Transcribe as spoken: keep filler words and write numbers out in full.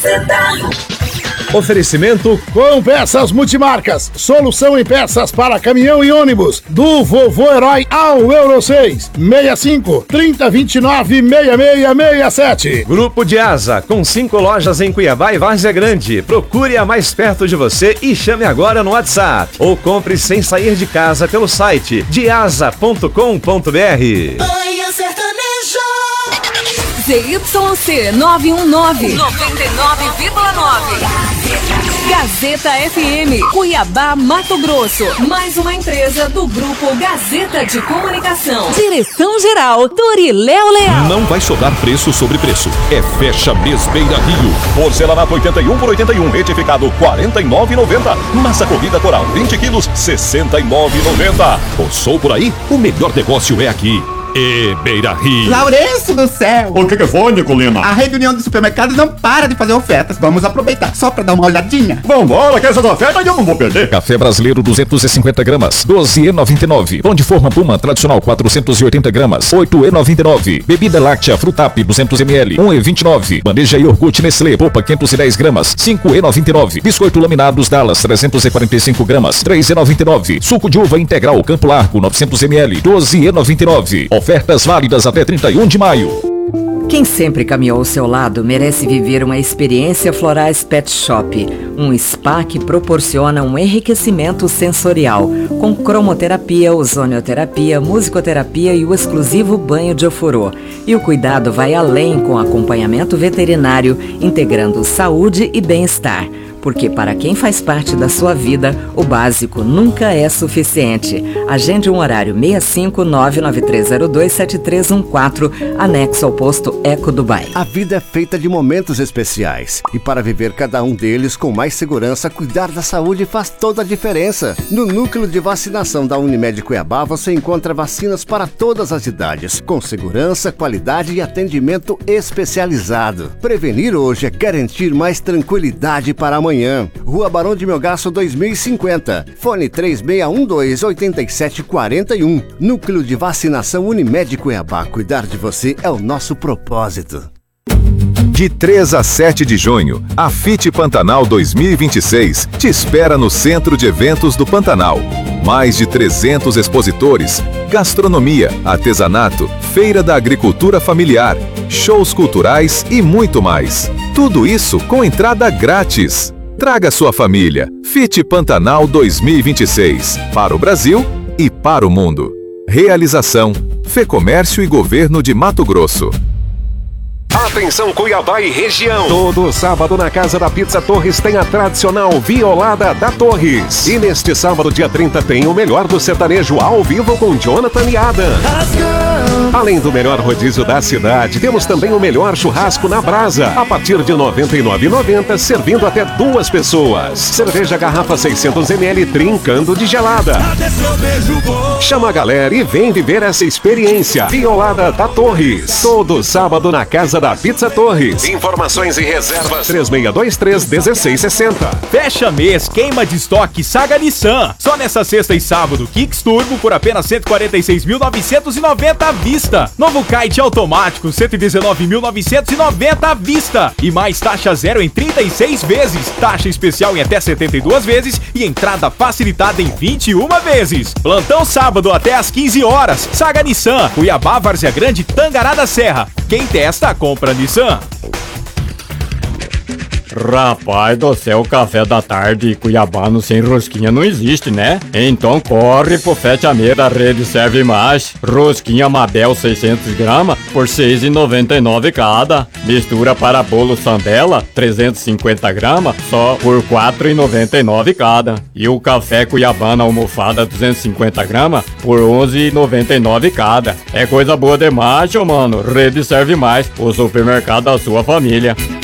Gazeta. Oferecimento com peças multimarcas. Solução em peças para caminhão e ônibus. Do Vovô Herói ao Euro seis. seis cinco, trinta, vinte e nove, seis seis seis sete. Grupo de Asa, com cinco lojas em Cuiabá e Várzea Grande. Procure a mais perto de você e chame agora no WhatsApp. Ou compre sem sair de casa pelo site diasa ponto com ponto br. Manhã Sertaneja. Z Y C nove um nove, noventa e nove vírgula nove. Gazeta F M, Cuiabá, Mato Grosso. Mais uma empresa do Grupo Gazeta de Comunicação. Direção-geral, Toriléo Leal. Não vai sobrar preço sobre preço. É Fecha Mês Beira Rio. Porcelanato oitenta e um por oitenta e um, retificado quarenta e nove reais e noventa centavos. Massa corrida coral vinte quilos, sessenta e nove reais e noventa centavos. Passou por aí? O melhor negócio é aqui. E Beira Rio. Lourenço do céu! O que que foi, Nicolina? A rede União dos Supermercados não para de fazer ofertas. Vamos aproveitar só pra dar uma olhadinha. Vambora, que essas ofertas eu não vou perder. Café brasileiro duzentos e cinquenta gramas, doze reais e noventa e nove. Pão de forma Puma tradicional quatrocentos e oitenta gramas, oito reais e noventa e nove. Bebida láctea Frutap duzentos mililitros, um real e vinte e nove. Bandeja iogurte Nestlé Popa quinhentos e dez gramas, cinco reais e noventa e nove. Biscoito laminados Dallas trezentos e quarenta e cinco gramas, três reais e noventa e nove. Suco de uva integral Campo Largo novecentos mililitros, doze reais e noventa e nove. Ofertas válidas até trinta e um de maio. Quem sempre caminhou ao seu lado merece viver uma experiência Florais Pet Shop, um spa que proporciona um enriquecimento sensorial, com cromoterapia, ozonioterapia, musicoterapia e o exclusivo banho de ofurô. E o cuidado vai além com acompanhamento veterinário, integrando saúde e bem-estar. Porque para quem faz parte da sua vida, o básico nunca é suficiente. Agende um horário seis cinco nove nove três zero dois sete três um quatro, anexo ao posto Eco Dubai. A vida é feita de momentos especiais. E para viver cada um deles com mais segurança, cuidar da saúde faz toda a diferença. No núcleo de vacinação da Unimed Cuiabá, você encontra vacinas para todas as idades, com segurança, qualidade e atendimento especializado. Prevenir hoje é garantir mais tranquilidade para amanhã. Rua Barão de Melgaço dois mil e cinquenta. Fone três seis um dois, oito sete quatro um. Núcleo de Vacinação Unimed Cuiabá. Cuidar de você é o nosso propósito. De três a sete de junho, a FIT Pantanal dois mil e vinte e seis te espera no Centro de Eventos do Pantanal. Mais de trezentos expositores, gastronomia, artesanato, feira da agricultura familiar, shows culturais e muito mais. Tudo isso com entrada grátis. Traga sua família. FIT Pantanal dois mil e vinte e seis. Para o Brasil e para o mundo. Realização: Fecomércio e Governo de Mato Grosso. Atenção Cuiabá e região. Todo sábado na Casa da Pizza Torres tem a tradicional Violada da Torres. E neste sábado, dia trinta, tem o melhor do sertanejo ao vivo com Jonathan e Adam. Além do melhor rodízio da cidade, temos também o melhor churrasco na brasa. A partir de noventa e nove reais e noventa centavos, servindo até duas pessoas. Cerveja garrafa seiscentos mililitros trincando de gelada. Chama a galera e vem viver essa experiência. Violada da Torres. Todo sábado na Casa da Pizza Torres. Informações e reservas três seis dois três, um seis seis zero. Fecha mês, queima de estoque, Saga Nissan. Só nessa sexta e sábado, Kicks Turbo por apenas cento e quarenta e seis mil novecentos e noventa à vista. Novo Kite automático, cento e dezenove mil novecentos e noventa à vista. E mais taxa zero em trinta e seis vezes. Taxa especial em até setenta e duas vezes e entrada facilitada em vinte e uma vezes. Plantão sábado até às quinze horas. Saga Nissan, Cuiabá, Várzea Grande, Tangará da Serra. Quem testa, compra Nissan. Rapaz do céu, café da tarde cuiabano sem rosquinha não existe, né? Então corre pro Fete-a-Meia da Rede Serve Mais. Rosquinha Mabel seiscentos gramas por seis reais e noventa e nove cada. Mistura para bolo Sandela trezentos e cinquenta gramas só por quatro reais e noventa e nove cada. E o café cuiabano almofada duzentos e cinquenta gramas por onze reais e noventa e nove cada. É coisa boa demais, ô mano. Rede Serve Mais, o supermercado da sua família.